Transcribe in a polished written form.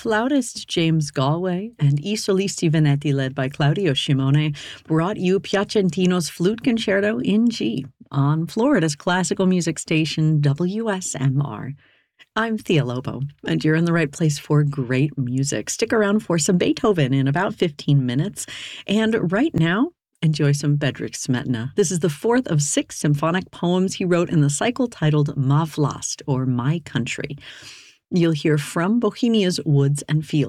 Flautist James Galway and I Solisti Venetti, led by Claudio Scimone, brought you Piacentino's Flute Concerto in G on Florida's classical music station WSMR. I'm Thea Lobo, and you're in the right place for great music. Stick around for some Beethoven in about 15 minutes. And right now, enjoy some Bedřich Smetana. This is the fourth of 6 symphonic poems he wrote in the cycle titled Má vlast, or My Country. You'll hear From Bohemia's Woods and Fields,